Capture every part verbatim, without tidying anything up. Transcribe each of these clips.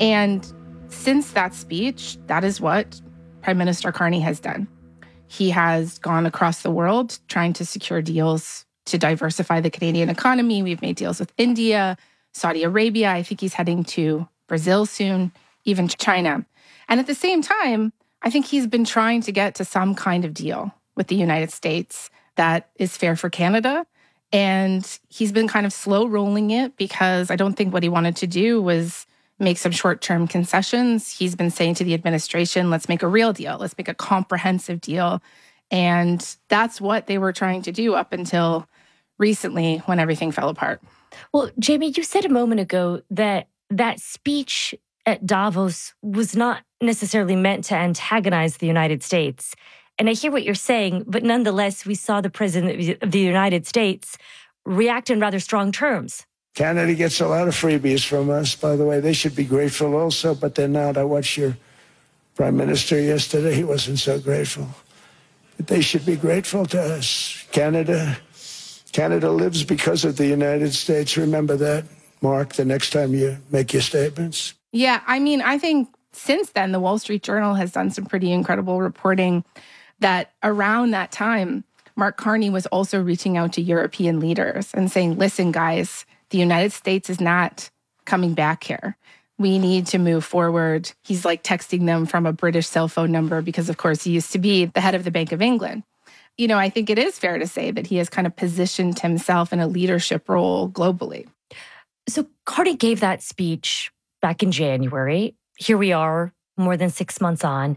And since that speech, that is what Prime Minister Carney has done. He has gone across the world trying to secure deals to diversify the Canadian economy. We've made deals with India, Saudi Arabia. I think he's heading to Brazil soon, even China. And at the same time, I think he's been trying to get to some kind of deal with the United States that is fair for Canada. And he's been kind of slow rolling it because I don't think what he wanted to do was make some short-term concessions. He's been saying to the administration, let's make a real deal. Let's make a comprehensive deal. And that's what they were trying to do up until recently when everything fell apart. Well, Jamie, you said a moment ago that that speech at Davos was not necessarily meant to antagonize the United States. And I hear what you're saying, but nonetheless, we saw the president of the United States react in rather strong terms. Canada gets a lot of freebies from us, by the way. They should be grateful also, but they're not. I watched your prime minister yesterday. He wasn't so grateful. But they should be grateful to us. Canada, Canada lives because of the United States. Remember that, Mark, the next time you make your statements. Yeah, I mean, I think since then, the Wall Street Journal has done some pretty incredible reporting that around that time, Mark Carney was also reaching out to European leaders and saying, listen, guys, the United States is not coming back here. We need to move forward. He's like texting them from a British cell phone number because, of course, he used to be the head of the Bank of England. You know, I think it is fair to say that he has kind of positioned himself in a leadership role globally. So Carney gave that speech back in January. Here we are, more than six months on,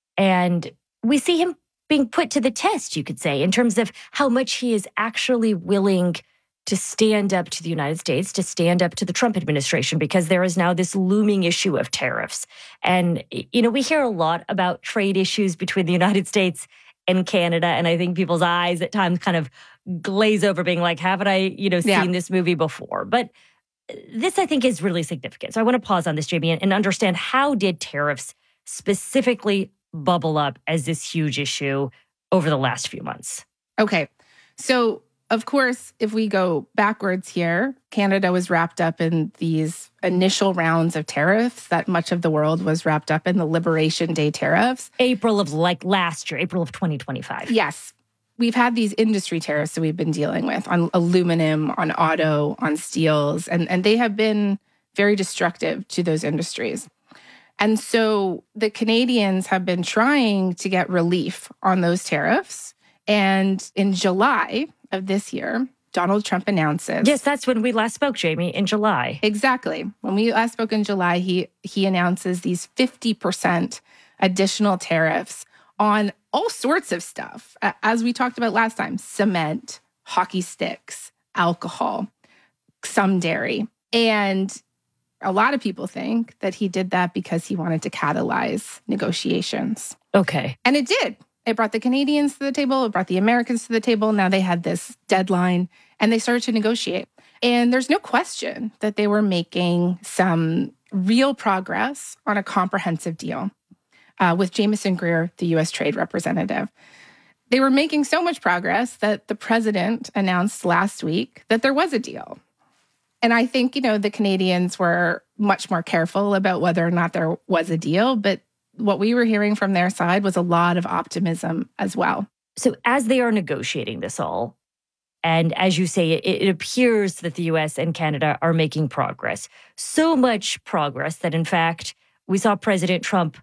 and we see him being put to the test, you could say, in terms of how much he is actually willing to stand up to the United States, to stand up to the Trump administration, because there is now this looming issue of tariffs. And, you know, we hear a lot about trade issues between the United States and Canada, and I think people's eyes at times kind of glaze over, being like, haven't I, you know, seen yeah. this movie before? But this, I think, is really significant. So I want to pause on this, Jamie, and understand, how did tariffs specifically bubble up as this huge issue over the last few months? Okay. So, of course, if we go backwards here, Canada was wrapped up in these initial rounds of tariffs that much of the world was wrapped up in, the Liberation Day tariffs. April of like last year, April of twenty twenty-five. Yes. We've had these industry tariffs that we've been dealing with on aluminum, on auto, on steels, and, and they have been very destructive to those industries. And so the Canadians have been trying to get relief on those tariffs. And in July of this year, Donald Trump announces... Yes, that's when we last spoke, Jamie, in July. Exactly. When we last spoke in July, he he announces these fifty percent additional tariffs on all sorts of stuff. As we talked about last time, cement, hockey sticks, alcohol, some dairy. And a lot of people think that he did that because he wanted to catalyze negotiations. Okay. And it did. It brought the Canadians to the table. It brought the Americans to the table. Now they had this deadline and they started to negotiate. And there's no question that they were making some real progress on a comprehensive deal uh, with Jameson Greer, the U S trade representative. They were making so much progress that the president announced last week that there was a deal. And I think, you know, the Canadians were much more careful about whether or not there was a deal, but what we were hearing from their side was a lot of optimism as well. So as they are negotiating this all, and as you say, it, it appears that the U S and Canada are making progress. So much progress that, in fact, we saw President Trump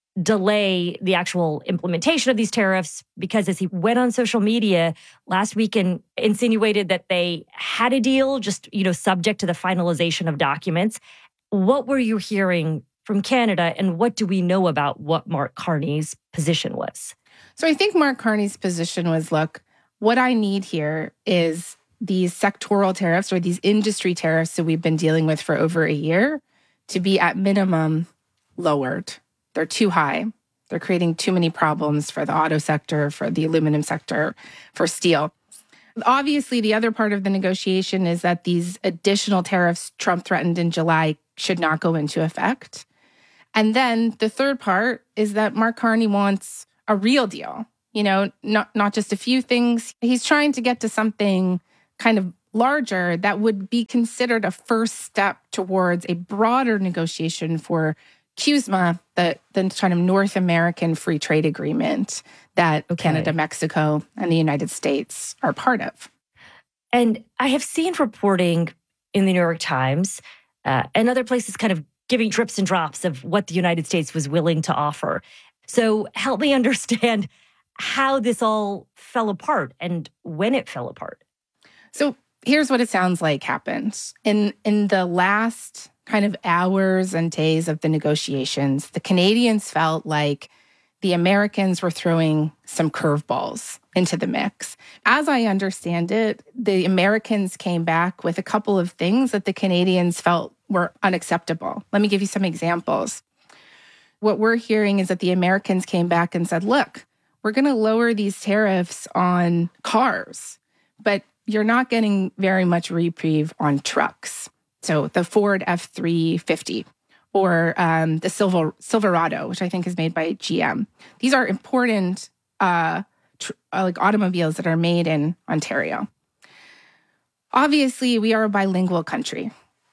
delay the actual implementation of these tariffs because, as he went on social media last week and insinuated that they had a deal, just, you know, subject to the finalization of documents. What were you hearing from Canada, and what do we know about what Mark Carney's position was? So I think Mark Carney's position was, look, what I need here is these sectoral tariffs or these industry tariffs that we've been dealing with for over a year to be at minimum lowered. They're too high. They're creating too many problems for the auto sector, for the aluminum sector, for steel. Obviously, the other part of the negotiation is that these additional tariffs Trump threatened in July should not go into effect. And then the third part is that Mark Carney wants a real deal, you know, not, not just a few things. He's trying to get to something kind of larger that would be considered a first step towards a broader negotiation for C U S M A, the, the kind of North American Free Trade Agreement that okay. Canada, Mexico, and the United States are part of. And I have seen reporting in the New York Times uh, and other places kind of giving drips and drops of what the United States was willing to offer. So help me understand how this all fell apart and when it fell apart. So here's what it sounds like happened. In, in the last kind of hours and days of the negotiations, the Canadians felt like the Americans were throwing some curveballs into the mix. As I understand it, the Americans came back with a couple of things that the Canadians felt were unacceptable. Let me give you some examples. What we're hearing is that the Americans came back and said, look, we're going to lower these tariffs on cars, but you're not getting very much reprieve on trucks. So the Ford F three fifty or um, the Silver, Silverado, which I think is made by G M. These are important uh, tr- uh, like automobiles that are made in Ontario. Obviously, we are a bilingual country,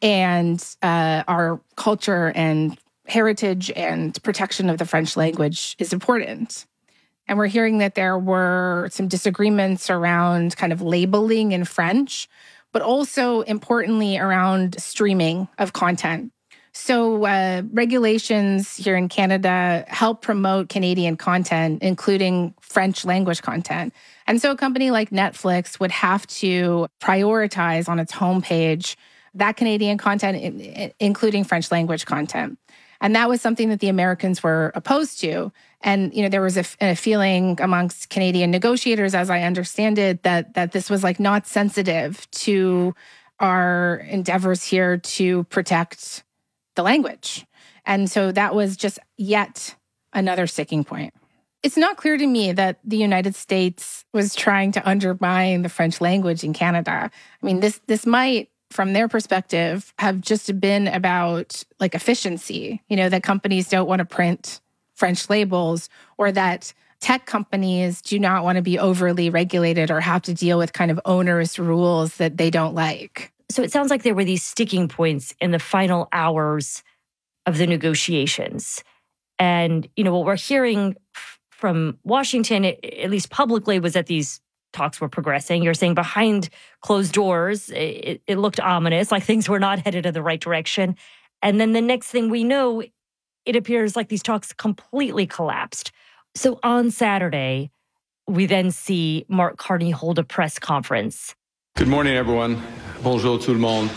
and uh, our culture and heritage and protection of the French language is important. And we're hearing that there were some disagreements around kind of labeling in French, but also importantly around streaming of content. So uh, regulations here in Canada help promote Canadian content, including French language content. And so a company like Netflix would have to prioritize on its homepage that Canadian content, including French language content. And that was something that the Americans were opposed to. And, you know, there was a, a feeling amongst Canadian negotiators, as I understand it, that that this was like not sensitive to our endeavors here to protect the language. And so that was just yet another sticking point. It's not clear to me that the United States was trying to undermine the French language in Canada. I mean, this this might, from their perspective, have just been about like efficiency, you know, that companies don't want to print French labels, or that tech companies do not want to be overly regulated or have to deal with kind of onerous rules that they don't like. So it sounds like there were these sticking points in the final hours of the negotiations. And, you know, what we're hearing f- from Washington, at least publicly, was that these talks were progressing. You're saying behind closed doors, it, it looked ominous, like things were not headed in the right direction. And then the next thing we know, it appears like these talks completely collapsed. So on Saturday, we then see Mark Carney hold a press conference. Good morning, everyone. Bonjour tout le monde.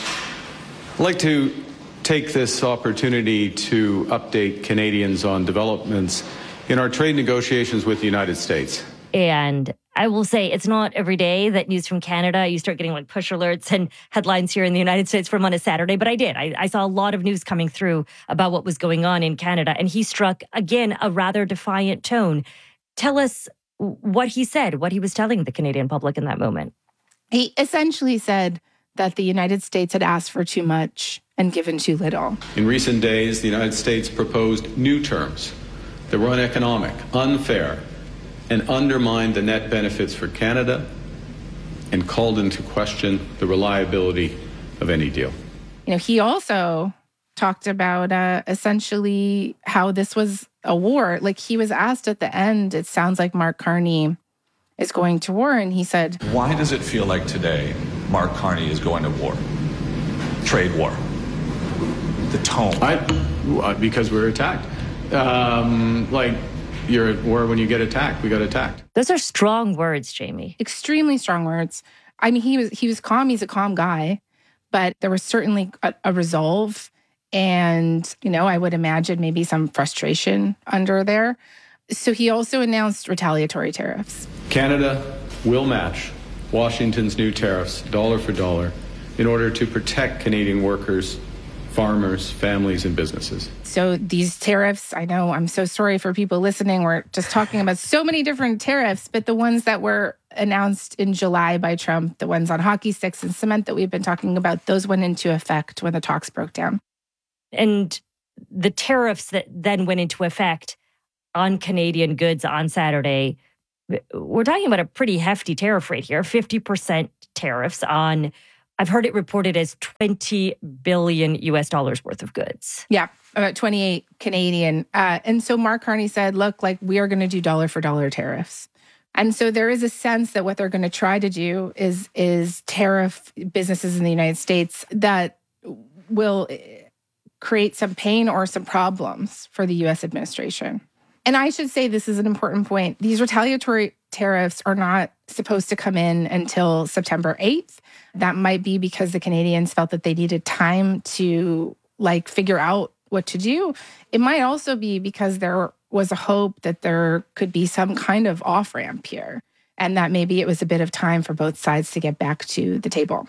I'd like to take this opportunity to update Canadians on developments in our trade negotiations with the United States. And I will say it's not every day that news from Canada, you start getting like push alerts and headlines here in the United States from on a Saturday, but I did. I, I saw a lot of news coming through about what was going on in Canada, and he struck, again, a rather defiant tone. Tell us what he said, what he was telling the Canadian public in that moment. He essentially said that the United States had asked for too much and given too little. In recent days, the United States proposed new terms that were uneconomic, unfair, and undermined the net benefits for Canada and called into question the reliability of any deal. You know, he also talked about uh, essentially how this was a war. Like, he was asked at the end, it sounds like Mark Carney is going to war, and he said, why does it feel like today Mark Carney is going to war? Trade war. The tone. I, because we were attacked. Um, like, you're at war when you get attacked. We got attacked. Those are strong words, Jamie. Extremely strong words. I mean, he was he was calm. He's a calm guy, but there was certainly a, a resolve, and you know, I would imagine maybe some frustration under there. So he also announced retaliatory tariffs. Canada will match Washington's new tariffs dollar for dollar in order to protect Canadian workers, farmers, families, and businesses. So these tariffs, I know, I'm so sorry for people listening. We're just talking about so many different tariffs, but the ones that were announced in July by Trump, the ones on hockey sticks and cement that we've been talking about, those went into effect when the talks broke down. And the tariffs that then went into effect on Canadian goods on Saturday, we're talking about a pretty hefty tariff rate here, fifty percent tariffs on I've heard it reported as twenty billion U S dollars worth of goods. Yeah, about twenty-eight Canadian. Uh, and so Mark Carney said, look, like we are going to do dollar for dollar tariffs. And so there is a sense that what they're going to try to do is, is tariff businesses in the United States that will create some pain or some problems for the U S administration. And I should say this is an important point. These retaliatory tariffs are not supposed to come in until September eighth. That might be because the Canadians felt that they needed time to like figure out what to do. It might also be because there was a hope that there could be some kind of off-ramp here and that maybe it was a bit of time for both sides to get back to the table.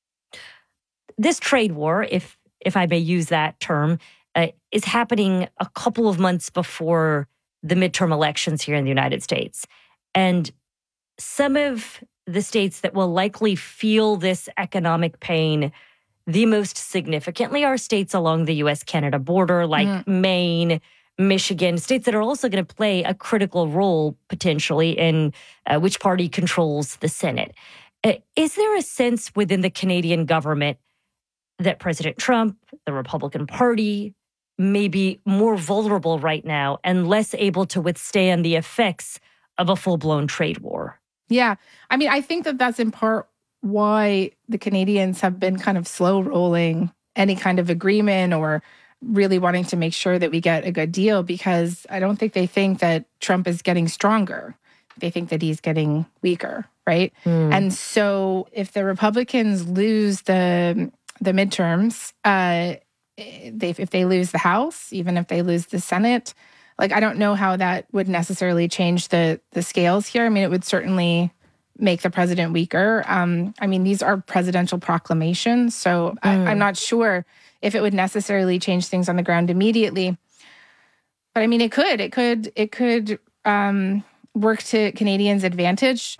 This trade war, if if I may use that term, uh, is happening a couple of months before the midterm elections here in the United States. And some of the states that will likely feel this economic pain the most significantly are states along the U S Canada border, like mm. Maine, Michigan, states that are also going to play a critical role potentially in uh, which party controls the Senate. Uh, is there a sense within the Canadian government that President Trump, the Republican Party, may be more vulnerable right now and less able to withstand the effects of a full-blown trade war? Yeah. I mean, I think that that's in part why the Canadians have been kind of slow rolling any kind of agreement or really wanting to make sure that we get a good deal, because I don't think they think that Trump is getting stronger. They think that he's getting weaker, right? Mm. And so if the Republicans lose the the midterms, uh, they, if they lose the House, even if they lose the Senate, like I don't know how that would necessarily change the the scales here. I mean, it would certainly make the president weaker. Um, I mean, these are presidential proclamations, so mm. I, I'm not sure if it would necessarily change things on the ground immediately. But I mean, it could. It could. It could um, work to Canadians' advantage.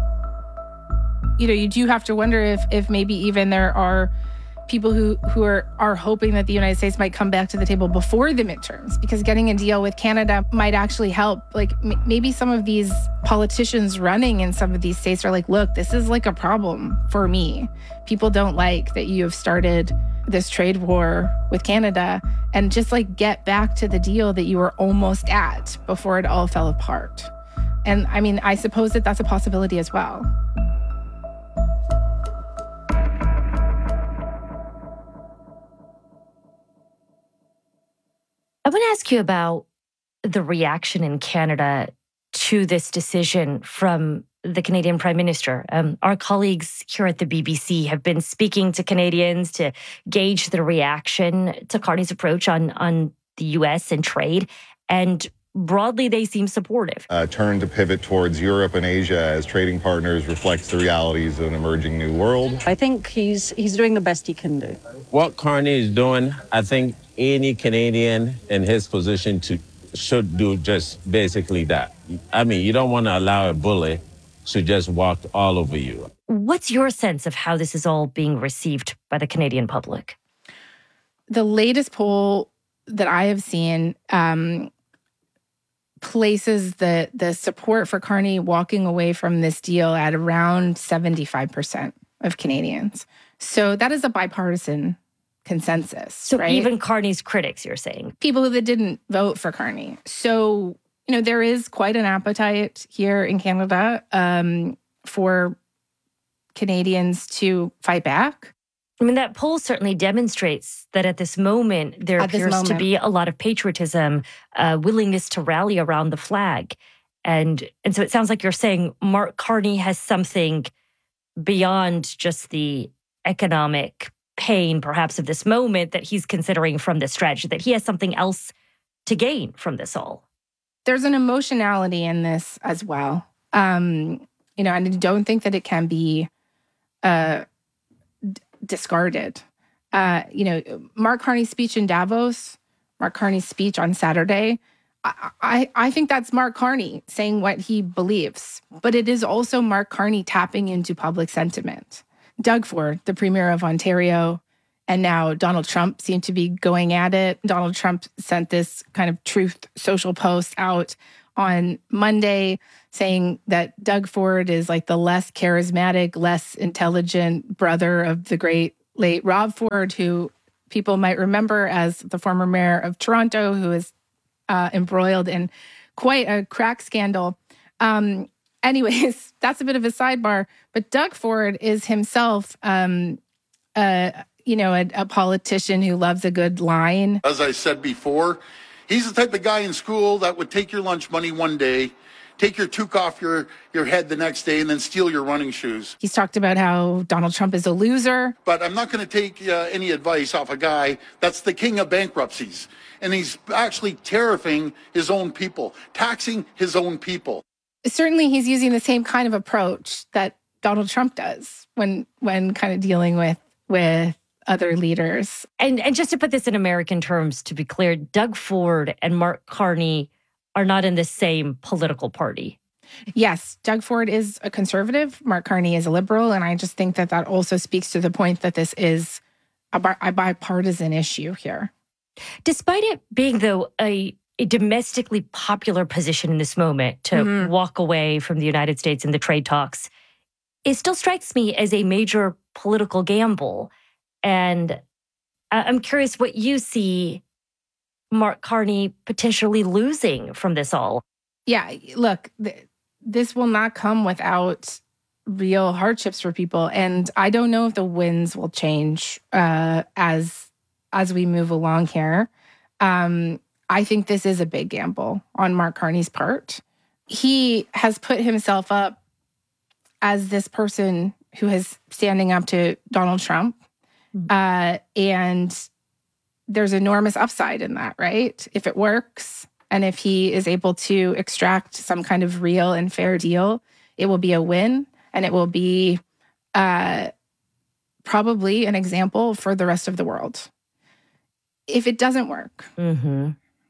You know, you do have to wonder if if maybe even there are people who, who are, are hoping that the United States might come back to the table before the midterms, because getting a deal with Canada might actually help. Like m- maybe some of these politicians running in some of these states are like, look, this is like a problem for me. People don't like that you have started this trade war with Canada, and just like get back to the deal that you were almost at before it all fell apart. And I mean, I suppose that that's a possibility as well. I want to ask you about the reaction in Canada to this decision from the Canadian Prime Minister. Um, our colleagues here at the B B C have been speaking to Canadians to gauge the reaction to Carney's approach on, on the U S and trade. And broadly, they seem supportive. A turn to pivot towards Europe and Asia as trading partners reflects the realities of an emerging new world. I think he's he's doing the best he can do. What Carney is doing, I think any Canadian in his position to should do just basically that. I mean, you don't want to allow a bully to just walk all over you. What's your sense of how this is all being received by the Canadian public? The latest poll that I have seen um, places the the support for Carney walking away from this deal at around seventy-five percent of Canadians. So that is a bipartisan consensus. So right? Even Carney's critics, you're saying? People that didn't vote for Carney. So, you know, there is quite an appetite here in Canada um, for Canadians to fight back. I mean, that poll certainly demonstrates that at this moment, there at appears moment. to be a lot of patriotism, uh, willingness to rally around the flag. And, and so it sounds like you're saying Mark Carney has something beyond just the economic pain, perhaps, of this moment that he's considering from this strategy, that he has something else to gain from this all. There's an emotionality in this as well. Um, you know, and I don't think that it can be uh, d- discarded. Uh, you know, Mark Carney's speech in Davos, Mark Carney's speech on Saturday, I, I, I think that's Mark Carney saying what he believes. But it is also Mark Carney tapping into public sentiment. Doug Ford, the Premier of Ontario, and now Donald Trump seem to be going at it. Donald Trump sent this kind of Truth Social post out on Monday, saying that Doug Ford is like the less charismatic, less intelligent brother of the great late Rob Ford, who people might remember as the former mayor of Toronto, who is uh, embroiled in quite a crack scandal. Um, anyways, that's a bit of a sidebar. But Doug Ford is himself, um, uh, you know, a, a politician who loves a good line. As I said before, he's the type of guy in school that would take your lunch money one day, take your toque off your, your head the next day, and then steal your running shoes. He's talked about how Donald Trump is a loser. But I'm not going to take uh, any advice off a guy that's the king of bankruptcies. And he's actually tariffing his own people, taxing his own people. Certainly he's using the same kind of approach that Donald Trump does when when kind of dealing with with other leaders. And and just to put this in American terms, to be clear, Doug Ford and Mark Carney are not in the same political party. Yes, Doug Ford is a conservative. Mark Carney is a liberal. And I just think that that also speaks to the point that this is a, bi- a bipartisan issue here. Despite it being, though, a, a domestically popular position in this moment to Mhm. walk away from the United States in the trade talks, it still strikes me as a major political gamble. And I- I'm curious what you see Mark Carney potentially losing from this all. Yeah, look, th- this will not come without real hardships for people. And I don't know if the winds will change uh, as as we move along here. Um, I think this is a big gamble on Mark Carney's part. He has put himself up as this person who is standing up to Donald Trump. Uh, and there's enormous upside in that, right? If it works and if he is able to extract some kind of real and fair deal, it will be a win, and it will be uh, probably an example for the rest of the world. If it doesn't work, Mm-hmm.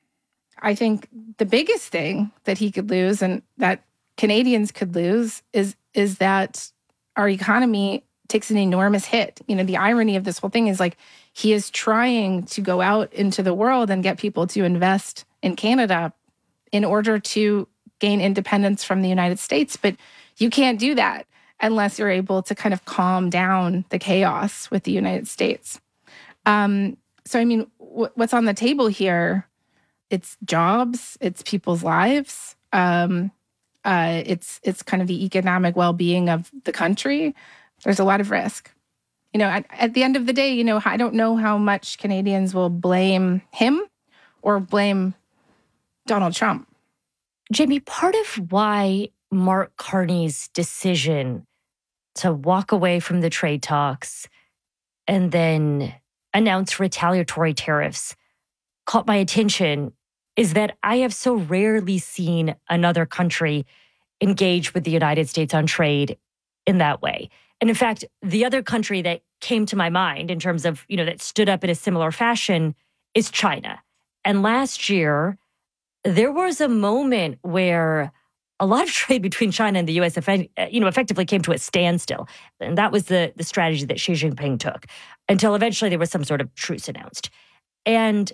I think the biggest thing that he could lose and that Canadians could lose is is that our economy takes an enormous hit. You know, the irony of this whole thing is like he is trying to go out into the world and get people to invest in Canada in order to gain independence from the United States. But you can't do that unless you're able to kind of calm down the chaos with the United States. Um, so, I mean, w- what's on the table here? It's jobs, it's people's lives, um, uh, it's it's kind of the economic well-being of the country. There's a lot of risk. You know, at, at the end of the day, you know, I don't know how much Canadians will blame him or blame Donald Trump. Jamie, part of why Mark Carney's decision to walk away from the trade talks and then announce retaliatory tariffs caught my attention is that I have so rarely seen another country engage with the United States on trade in that way. And in fact, the other country that came to my mind in terms of, you know, that stood up in a similar fashion is China. And last year, there was a moment where a lot of trade between China and the U S, you know, effectively came to a standstill. And that was the, the strategy that Xi Jinping took until eventually there was some sort of truce announced. And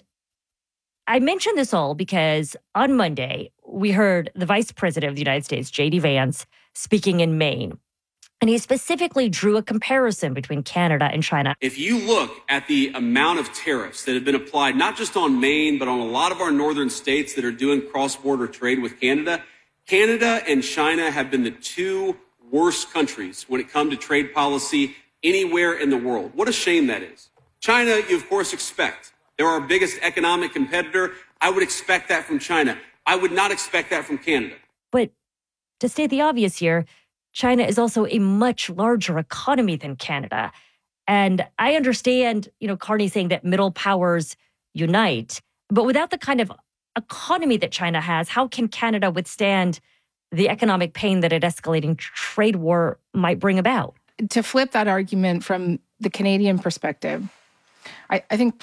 I mention this all because on Monday, we heard the Vice President of the United States, J D Vance, speaking in Maine. And he specifically drew a comparison between Canada and China. If you look at the amount of tariffs that have been applied, not just on Maine, but on a lot of our northern states that are doing cross-border trade with Canada, Canada and China have been the two worst countries when it comes to trade policy anywhere in the world. What a shame that is. China, you of course expect. They're our biggest economic competitor. I would expect that from China. I would not expect that from Canada. But to state the obvious here, China is also a much larger economy than Canada. And I understand, you know, Carney saying that middle powers unite, but without the kind of economy that China has, how can Canada withstand the economic pain that an escalating trade war might bring about? To flip that argument from the Canadian perspective, I, I think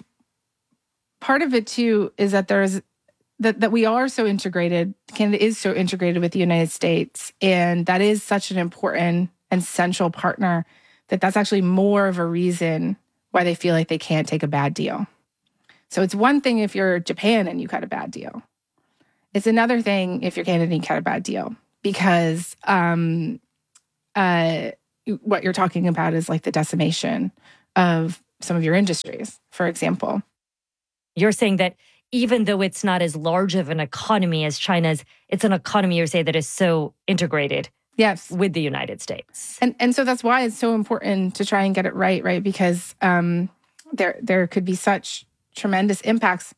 part of it too is that there's that, that we are so integrated, Canada is so integrated with the United States, and that is such an important and central partner that that's actually more of a reason why they feel like they can't take a bad deal. So it's one thing if you're Japan and you got a bad deal. It's another thing if you're Canada and you cut a bad deal, because um, uh, what you're talking about is like the decimation of some of your industries, for example. You're saying that even though it's not as large of an economy as China's, it's an economy, you say, that is so integrated yes. with the United States. And and so that's why it's so important to try and get it right, right? Because um, there there could be such tremendous impacts.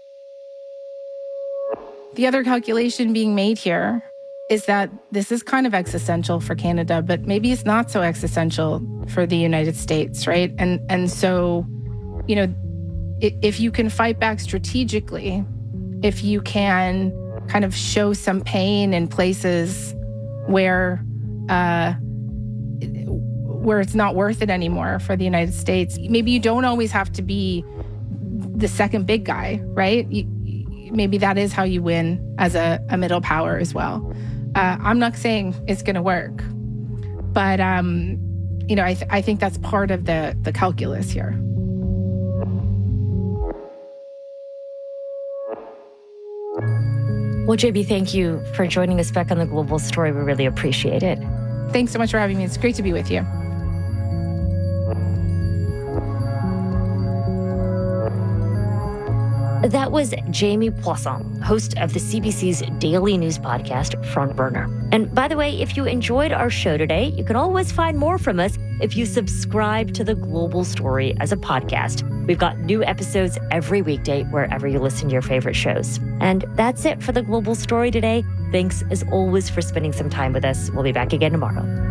The other calculation being made here is that this is kind of existential for Canada, but maybe it's not so existential for the United States, right? And and so, you know, if you can fight back strategically, if you can kind of show some pain in places where uh, where it's not worth it anymore for the United States, maybe you don't always have to be the second big guy, right? You, maybe that is how you win as a, a middle power as well. Uh, I'm not saying it's going to work, but um, you know, I, th- I think that's part of the the calculus here. Well, J B, thank you for joining us back on The Global Story. We really appreciate it. Thanks so much for having me. It's great to be with you. That was Jamie Poisson, host of the C B C's daily news podcast, Front Burner. And by the way, if you enjoyed our show today, you can always find more from us if you subscribe to The Global Story as a podcast. We've got new episodes every weekday wherever you listen to your favorite shows. And that's it for The Global Story today. Thanks, as always, for spending some time with us. We'll be back again tomorrow.